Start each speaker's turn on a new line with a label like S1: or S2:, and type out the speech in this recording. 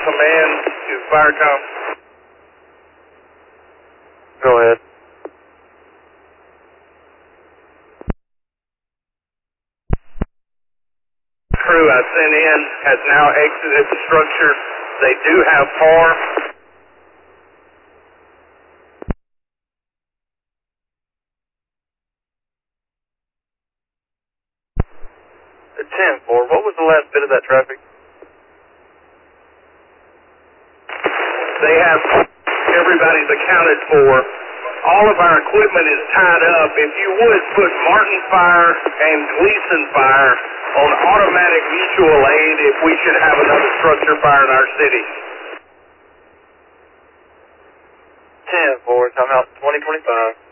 S1: command to Firecom.
S2: Go ahead.
S1: Crew I sent in has now exited the structure. They do have power.
S2: At 10-4, what was the last bit of that traffic?
S1: They have everybody's accounted for. All of our equipment is tied up. If you would put Martin Fire and Gleason Fire on automatic mutual aid if we should have another structure fire in our city.
S2: 10-4, time out 2025.